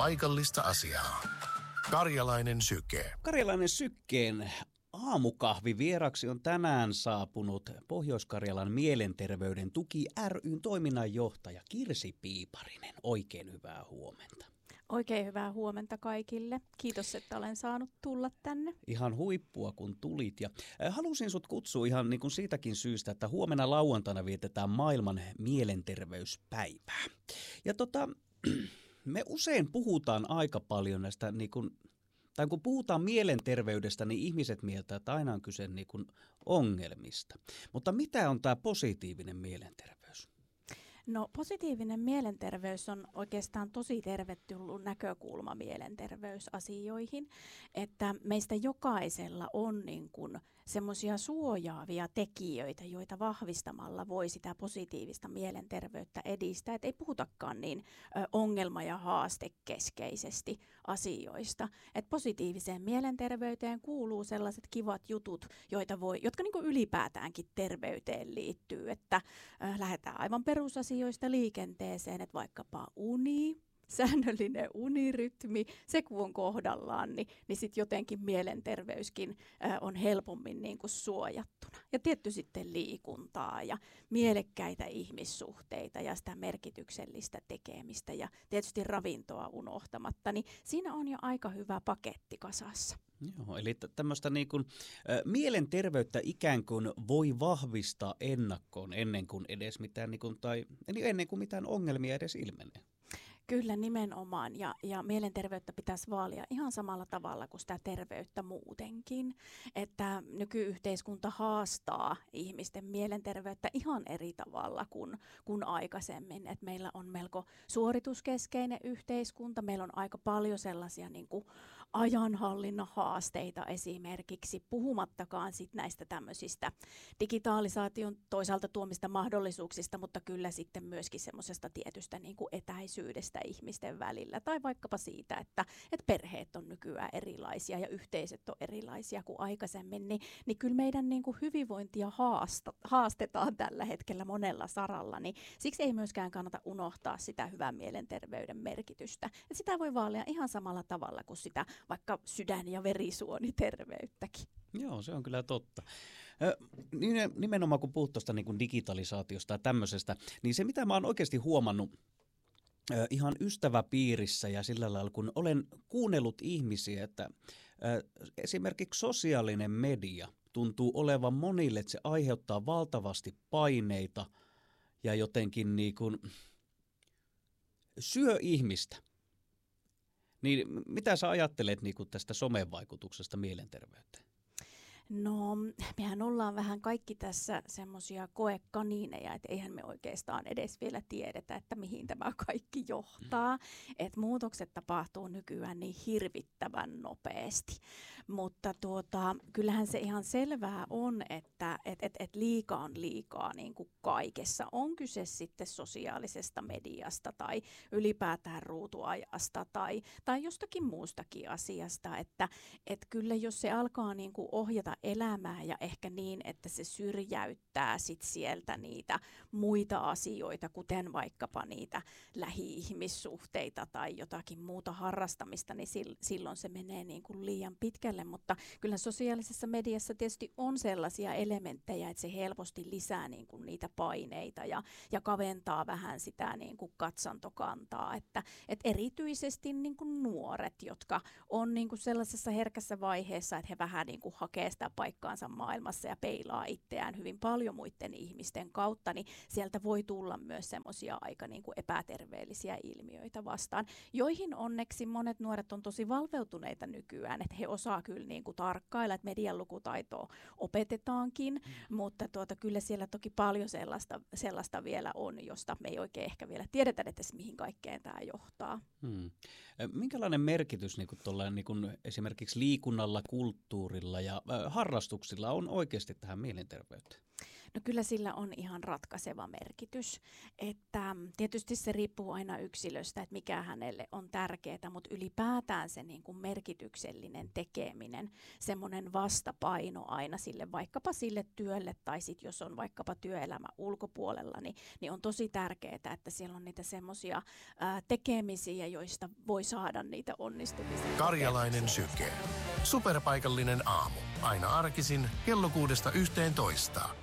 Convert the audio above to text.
paikallista asiaa. Karjalainen Syke. Karjalainen Sykkeen aamukahvi vieraksi on tänään saapunut Pohjois-Karjalan mielenterveyden tuki ry:n toiminnanjohtaja Kirsi Piiparinen. Oikein hyvää huomenta. Oikein hyvää huomenta kaikille. Kiitos, että olen saanut tulla tänne. Ihan huippua, kun tulit. Ja halusin sut kutsua ihan niin kuin siitäkin syystä, että huomenna lauantaina vietetään maailman mielenterveyspäivää. Ja me usein puhutaan aika paljon näistä, tai kun puhutaan mielenterveydestä, niin ihmiset mieltää, että aina on kyse ongelmista. Mutta mitä on tämä positiivinen mielenterveys? No, positiivinen mielenterveys on oikeastaan tosi tervetullut näkökulma mielenterveysasioihin, että meistä jokaisella on semmoisia suojaavia tekijöitä, joita vahvistamalla voi sitä positiivista mielenterveyttä edistää. Et ei puhutakaan niin ongelma- ja haastekeskeisesti asioista. Et positiiviseen mielenterveyteen kuuluu sellaiset kivat jutut, jotka ylipäätäänkin terveyteen liittyy, että lähdetään aivan perusasioista liikenteeseen, että vaikkapa säännöllinen unirytmi, se kun on kohdallaan, niin sitten jotenkin mielenterveyskin on helpommin suojattuna. Ja tietty sitten liikuntaa ja mielekkäitä ihmissuhteita ja sitä merkityksellistä tekemistä ja tietysti ravintoa unohtamatta, niin siinä on jo aika hyvä paketti kasassa. Joo, eli tämmöistä mielenterveyttä ikään kuin voi vahvistaa ennakkoon ennen kuin edes ennen kuin mitään ongelmia edes ilmenee. Kyllä nimenomaan ja mielenterveyttä pitäisi vaalia ihan samalla tavalla kuin sitä terveyttä muutenkin, että nykyyhteiskunta haastaa ihmisten mielenterveyttä ihan eri tavalla kuin aikaisemmin, että meillä on melko suorituskeskeinen yhteiskunta, meillä on aika paljon sellaisia ajanhallinnan haasteita esimerkiksi, puhumattakaan sit näistä tämmöisistä digitalisaation toisaalta tuomista mahdollisuuksista, mutta kyllä sitten myöskin semmoisesta tietystä etäisyydestä ihmisten välillä tai vaikkapa siitä, että perheet on nykyään erilaisia ja yhteisöt on erilaisia kuin aikaisemmin, niin kyllä meidän hyvinvointia haastetaan tällä hetkellä monella saralla, niin siksi ei myöskään kannata unohtaa sitä hyvän mielenterveyden merkitystä. Et sitä voi vaalia ihan samalla tavalla kuin sitä vaikka sydän- ja verisuoniterveyttäkin. Joo, se on kyllä totta. Nimenomaan kun puhut tuosta digitalisaatiosta ja tämmöisestä, niin se mitä mä oon oikeasti huomannut ihan ystäväpiirissä ja sillä lailla, kun olen kuunnellut ihmisiä, että esimerkiksi sosiaalinen media tuntuu olevan monille, että se aiheuttaa valtavasti paineita ja jotenkin syö ihmistä. Niin mitä sä ajattelet tästä somen vaikutuksesta mielenterveyteen? No, mehän ollaan vähän kaikki tässä semmoisia koekaniineja, että eihän me oikeastaan edes vielä tiedetä, että mihin tämä kaikki johtaa. Että muutokset tapahtuu nykyään niin hirvittävän nopeasti. Mutta kyllähän se ihan selvää on, että liika on liikaa kaikessa. On kyse sitten sosiaalisesta mediasta tai ylipäätään ruutuajasta tai jostakin muustakin asiasta. Että kyllä jos se alkaa ohjata elämää ja ehkä niin, että se syrjäyttää sit sieltä niitä muita asioita, kuten vaikkapa niitä lähi-ihmissuhteita tai jotakin muuta harrastamista, niin silloin se menee liian pitkälle. Mutta kyllä sosiaalisessa mediassa tietysti on sellaisia elementtejä, että se helposti lisää niitä paineita ja kaventaa vähän sitä katsantokantaa, että erityisesti nuoret, jotka on sellaisessa herkässä vaiheessa, että he vähän hakee sitä paikkaansa maailmassa ja peilaa itseään hyvin paljon muiden ihmisten kautta, niin sieltä voi tulla myös semmoisia aika epäterveellisiä ilmiöitä vastaan, joihin onneksi monet nuoret on tosi valveutuneita nykyään, että he osaa kyllä tarkkailla, että median lukutaitoa opetetaankin, mutta kyllä siellä toki paljon sellaista vielä on, josta me ei oikein ehkä vielä tiedetä, että mihin kaikkeen tämä johtaa. Minkälainen merkitys esimerkiksi liikunnalla, kulttuurilla ja harrastuksilla on oikeasti tähän mielenterveyteen? No kyllä sillä on ihan ratkaiseva merkitys, että tietysti se riippuu aina yksilöstä, että mikä hänelle on tärkeää, mutta ylipäätään se niin kuin merkityksellinen tekeminen, semmoinen vastapaino aina sille vaikkapa sille työlle tai sit jos on vaikkapa työelämä ulkopuolella, niin on tosi tärkeää, että siellä on niitä semmoisia tekemisiä, joista voi saada niitä onnistumisia. Karjalainen Syke. Superpaikallinen aamu. Aina arkisin kello 6–11.